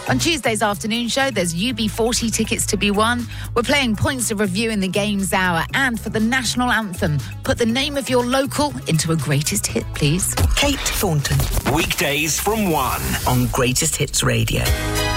On Tuesday's afternoon show, there's UB40 tickets to be won. We're playing Points of Review in the Games Hour. And for the national anthem, put the name of your local into a greatest hit, please. Kate Thornton. Weekdays from 1 on Greatest Hits Radio.